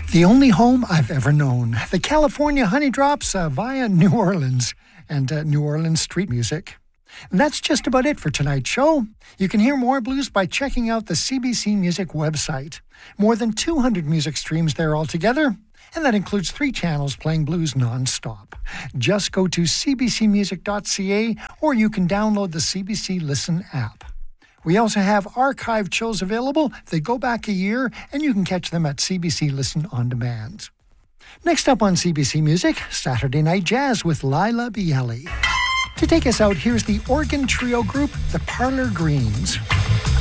The only home I've ever known. The California Honey Drops via New Orleans and New Orleans street music. And that's just about it for tonight's show. You can hear more blues by checking out the CBC Music website. More than 200 music streams there altogether, and that includes 3 channels playing blues non-stop. Just go to cbcmusic.ca or you can download the CBC Listen app. We also have archived shows available. They go back a year, and you can catch them at CBC Listen On Demand. Next up on CBC Music, Saturday Night Jazz with Lila Bielli. To take us out, here's the organ trio group, the Parlor Greens.